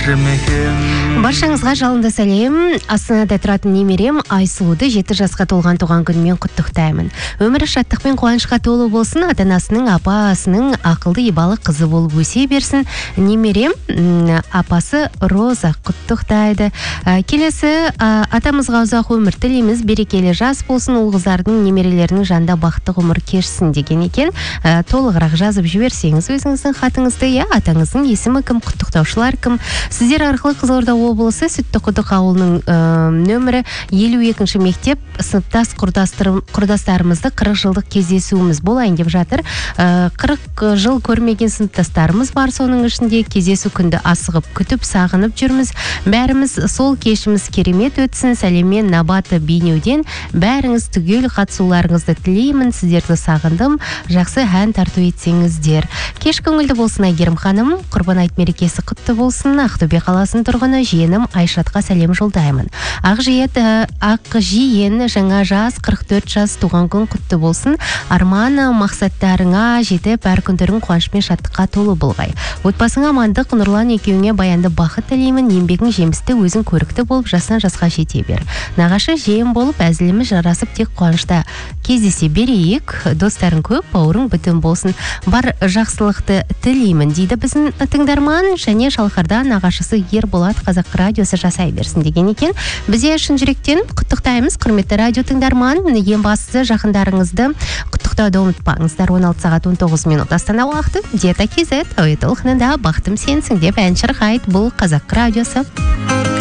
бермекем. Баршаңызға жалынды сәлем. Астанада тұратын немерем Айсұлуды 7 жасқа толған туған күнімен құттықтаймын. Өмірі шаттық пен қуанышқа толы болсын, ата-анасының, апасының ақылды ибалы қызы болып өсе берсін. Немерем апасы Роза құттықтайды. Келесі атамызға ұзақ өмір тілейміз, берекелі жас болсын, ұл қыздардың немерелерінің жанында бақытты ғұмыр кешсін деген екен. Толығырақ жазып жіберсеңіз өзіңіздің хатыңызды, атаңыздың есімі кім, құттықтаушылар кім? Сіздер арқылы Қызылорда облысы Сүттіқұдық ауылының нөмірі 52-ші мектеп сыныптас құрдастарымызды 40 жылдық кездесуіміз болайын деп жатыр. 40 жыл көрмеген сыныптастарымыз бар, соның ішінде кездесу күнді асығып күтіп сағынып жүрміз. Бәріміз сол кешіміз керемет өтсін. Сәлеммен Набаты Бейнеуден бәріңіз түгел қатысуларыңызды тілеймін. Сіздерді сағындым. Жақсы ән тарту етсеңіздер. Кеш көңілді болсын Әйгерім ханым. Құрбан айт мерекесі құтты болсын. Ақтөбе қаласының тұрғыны жиенім Айшатқа сәлем жолдаймын. Ақ жиен жаңа жас 44 жас туған күн құтты болсын. Арманы мақсаттарыңа жетіп, әр күндерің қуаныш пен шаттыққа толы болғай. Отбасыңа амандық, Нұрлан екеуіңе баянды бақыт тілеймін. Еңбегің жемісті, өзің көрікті болып, жастан жасқа жете бер. Нағашы жиен болып, әзіліміз жарасып, тек қуанышта кездесе берейік. Достарың көп, бауырың бүтін болсын. Бар жақсылықты тілеймін дейді біздің тыңдарман. Және Шалқарда нағашысы Ерболат Қазақ радиосы жасай берсін деген екен. Бізде шын жүректен құттықтаймыз, құрметті радио тыңдарман. Ең бастысы жақындарыңызды құттықтауды ұмытпаңыздар. 16 сағат 19 минут Астана уақыты Диета KZ әуе толқынында бақытым сенсің деп ән шырқайды. Бұл Қазақ радиосы.